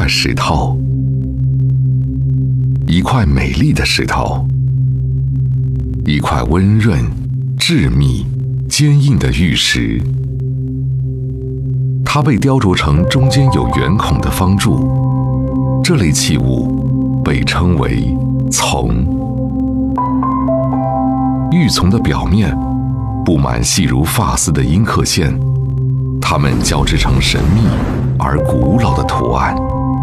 块石头，一块美丽的石头，一块温润、致密、坚硬的玉石。它被雕琢成中间有圆孔的方柱，这类器物被称为琮。玉琮的表面布满细如发丝的阴刻线，它们交织成神秘而古老的图案。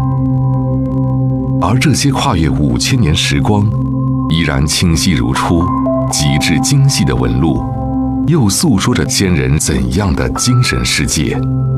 而这些跨越5000年时光，依然清晰如初、极致精细的纹路，又诉说着先人怎样的精神世界。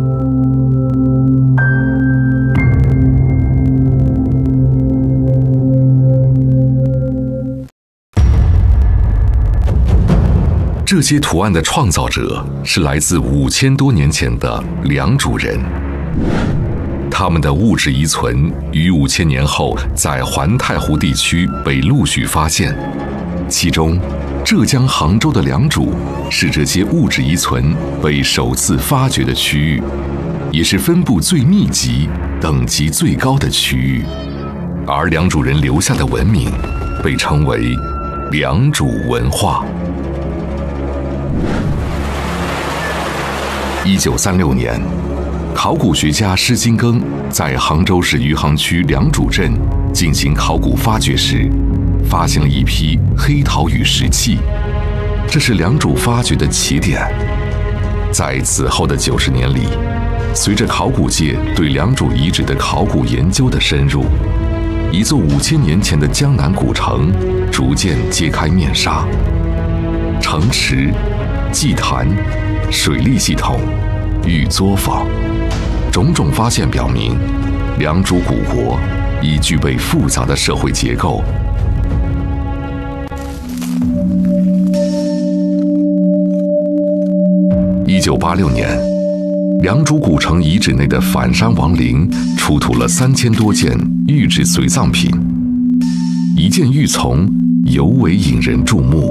这些图案的创造者是来自5000多年前的良渚人，他们的物质遗存于5000年后在环太湖地区被陆续发现，其中浙江杭州的良渚是这些物质遗存被首次发掘的区域，也是分布最密集、等级最高的区域。而良渚人留下的文明被称为良渚文化。1936年，考古学家施金庚在杭州市余杭区良渚镇进行考古发掘时，发现了一批黑陶与石器，这是良渚发掘的起点。在此后的90年里，随着考古界对良渚遗址的考古研究的深入，一座5000年前的江南古城逐渐揭开面纱，城池、祭坛、水利系统、玉作坊，种种发现表明，良渚古国已具备复杂的社会结构。1986年，良渚古城遗址内的反山王陵出土了3000多件玉制随葬品，一件玉琮尤为引人注目。